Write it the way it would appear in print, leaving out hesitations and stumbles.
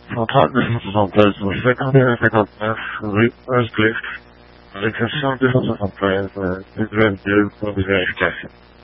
Fantastische surpresa. Você também fica as cliques. Avec un simple de surprise, de grande Dieu, pour déjà efficace.